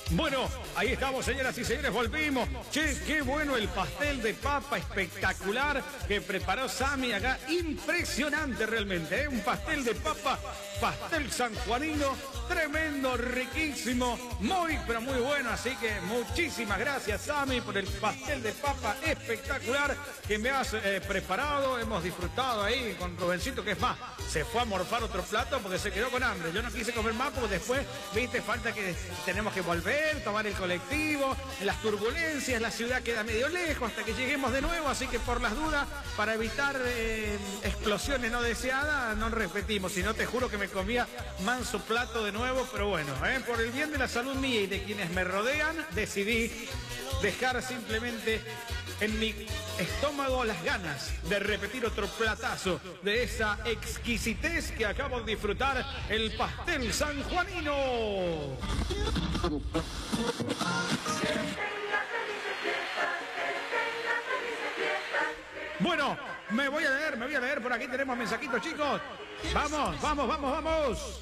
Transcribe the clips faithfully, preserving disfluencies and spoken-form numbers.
Bueno, ahí estamos, señoras y señores, volvimos. Che, qué bueno el pastel de papa espectacular que preparó Sammy acá. Impresionante realmente, ¿eh? Un pastel de papa, pastel sanjuanino, tremendo, riquísimo, muy, pero muy bueno. Así que muchísimas gracias, Sammy, por el pastel de papa espectacular que me has eh, preparado. Hemos disfrutado ahí con Rubencito, que es más, se fue a morfar otro plato porque se quedó con hambre. Yo no quise comer más porque después, viste, falta que tenemos que volver, tomar el colectivo, las turbulencias, la ciudad queda medio lejos hasta que lleguemos de nuevo, así que por las dudas, para evitar eh, explosiones no deseadas, no repetimos, si no te juro que me comía manso plato de nuevo, pero bueno, eh, por el bien de la salud mía y de quienes me rodean, decidí dejar simplemente en mi estómago las ganas de repetir otro platazo de esa exquisitez que acabo de disfrutar, el pastel sanjuanino. Bueno, me voy a leer, me voy a leer, por aquí tenemos mensajitos, chicos. Vamos, vamos, vamos, vamos.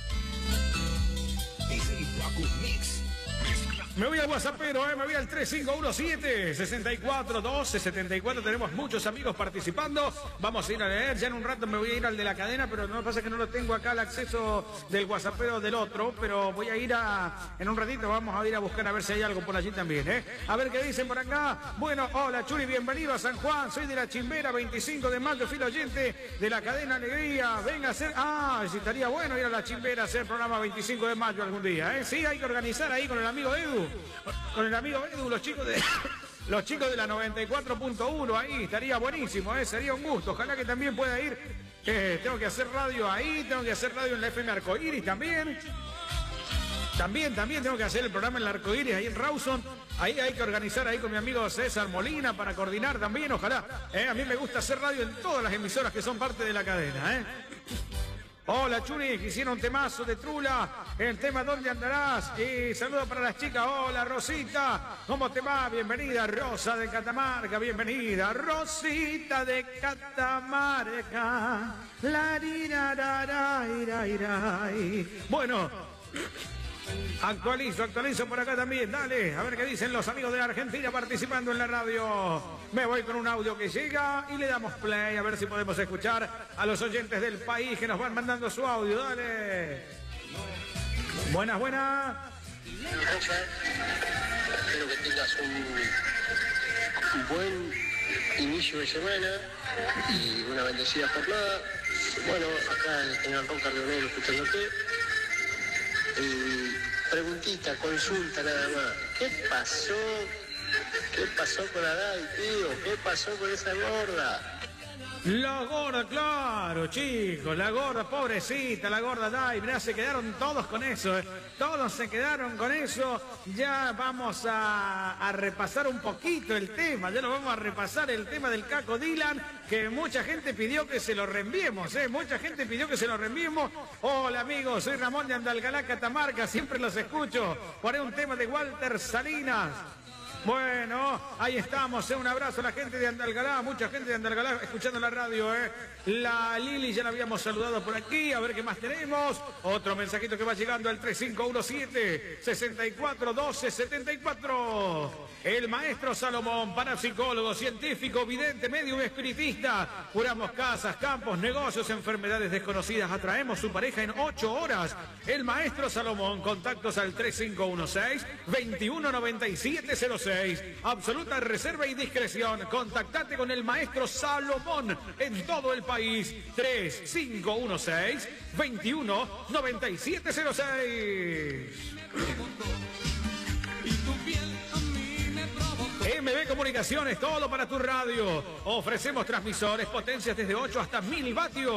Me voy al WhatsAppero, eh, me voy al tres cinco uno siete, seis cuatro doce, setenta y cuatro. Tenemos muchos amigos participando. Vamos a ir a leer. Ya en un rato me voy a ir al de la cadena, pero no pasa que no lo tengo acá el acceso del WhatsAppero del otro. Pero voy a ir a... En un ratito vamos a ir a buscar a ver si hay algo por allí también, ¿eh? A ver qué dicen por acá. Bueno, hola Churi, bienvenido a San Juan. Soy de la Chimbera, veinticinco de mayo, fui oyente de la cadena Alegría. Venga a hacer... Ah, si estaría bueno ir a la Chimbera a hacer programa veinticinco de mayo algún día, ¿eh? Sí, hay que organizar ahí con el amigo Edu. Con el amigo Edu, los chicos de los chicos de la noventa y cuatro punto uno ahí, estaría buenísimo, ¿eh? Sería un gusto. Ojalá que también pueda ir. Eh, tengo que hacer radio ahí, tengo que hacer radio en la F M Arcoiris también. También, también tengo que hacer el programa en la Arcoiris ahí en Rawson. Ahí hay que organizar ahí con mi amigo César Molina para coordinar también, ojalá. ¿eh? A mí me gusta hacer radio en todas las emisoras que son parte de la cadena, ¿eh? Hola Churi, quisiera un temazo de Trula, el tema ¿Dónde andarás? Y saludos para las chicas. Hola Rosita, ¿cómo te va? Bienvenida Rosa de Catamarca, bienvenida Rosita de Catamarca. La ira, ra, ra, ira, ira, ira. Bueno, actualizo, actualizo por acá también, dale, a ver qué dicen los amigos de Argentina participando en la radio. Me voy con un audio que llega y le damos play a ver si podemos escuchar a los oyentes del país que nos van mandando su audio, dale. Buenas, buenas. Rosa, espero que tengas un, un buen inicio de semana y una bendecida jornada. Bueno, acá el señor Ron Cardonero escuchándote. Eh, preguntita, consulta nada más. ¿Qué pasó? ¿Qué pasó con Adai, tío? ¿Qué pasó con esa gorda? La gorda, claro, chicos, la gorda, pobrecita, la gorda Dai, mirá, se quedaron todos con eso, ¿eh? Todos se quedaron con eso. Ya vamos a, a repasar un poquito el tema, ya lo vamos a repasar el tema del Caco Dylan, que mucha gente pidió que se lo reenviemos, ¿eh? Mucha gente pidió que se lo reenviemos. Hola amigos, soy Ramón de Andalgalá, Catamarca, siempre los escucho. Por un tema de Walter Salinas. Bueno, ahí estamos, ¿eh? Un abrazo a la gente de Andalgalá, mucha gente de Andalgalá escuchando la radio, ¿eh? La Lili ya la habíamos saludado por aquí, a ver qué más tenemos. Otro mensajito que va llegando al tres cinco uno siete, seis cuatro doce, setenta y cuatro. El maestro Salomón, parapsicólogo, científico, vidente, médium, espiritista. Curamos casas, campos, negocios, enfermedades desconocidas. Atraemos su pareja en ocho horas. El maestro Salomón, contactos al tres cinco uno seis, veintiuno noventa y siete cero seis. Absoluta reserva y discreción. Contactate con el maestro Salomón en todo el país. tres cinco uno seis, veintiuno noventa y siete cero seis. M B Comunicaciones, todo para tu radio. Ofrecemos transmisores, potencias desde ocho hasta mil vatios.